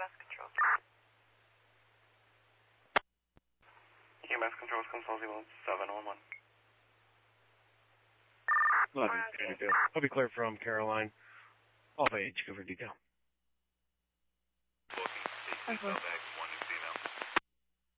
Control. EMS Control, Console 711. I'll be clear from Caroline. Alpha H, go for detail. Booking,